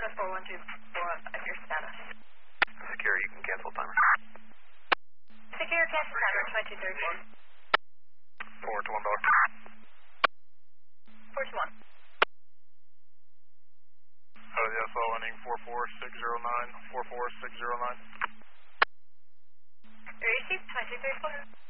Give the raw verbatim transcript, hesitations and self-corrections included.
Delta four one two four, at your status. Secure, you can cancel timer. Secure, cancel timer, twenty thirty-one. four to one dollar. four to one. Uh, the S L ending four four six zero nine, four four six zero nine. Receive twenty thirty-four.